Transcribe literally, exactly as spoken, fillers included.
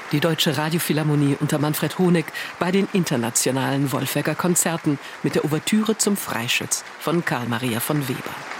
Die Deutsche Radiophilharmonie unter Manfred Honeck bei den internationalen Wolfegger Konzerten mit der Ouvertüre zum Freischütz von Carl Maria von Weber.